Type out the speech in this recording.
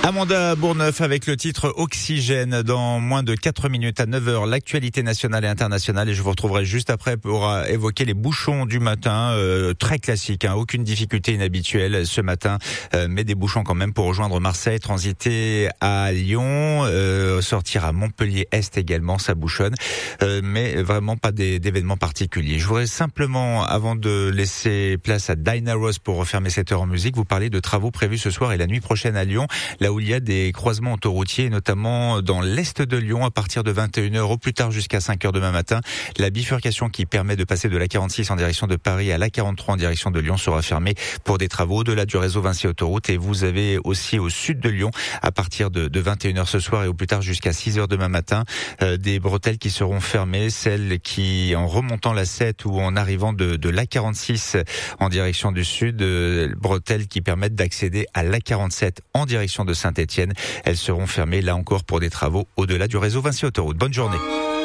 Amanda Bourneuf avec le titre Oxygène dans moins de 4 minutes à 9h, l'actualité nationale et internationale, et je vous retrouverai juste après pour évoquer les bouchons du matin, très classique, aucune difficulté inhabituelle ce matin, mais des bouchons quand même pour rejoindre Marseille, transiter à Lyon, sortir à Montpellier-Est également, ça bouchonne, mais vraiment pas d'événements particuliers. Je voudrais simplement, avant de laisser place à Dinah Ross pour refermer cette heure en musique, vous parler de travaux prévus ce soir et la nuit prochaine à Lyon, là où il y a des croisements autoroutiers, notamment dans l'est de Lyon, à partir de 21h au plus tard jusqu'à 5h demain matin. La bifurcation qui permet de passer de l'A46 en direction de Paris à l'A43 en direction de Lyon sera fermée pour des travaux au-delà du réseau Vinci Autoroute. Et vous avez aussi au sud de Lyon, à partir de 21h ce soir et au plus tard jusqu'à 6h demain matin, des bretelles qui seront fermées, celles qui, en remontant la 7 ou en arrivant de l'A46 en direction du sud, bretelles qui permettent d'accéder à l'A47 en direction de Saint-Étienne. Elles seront fermées là encore pour des travaux au-delà du réseau Vinci Autoroute. Bonne journée.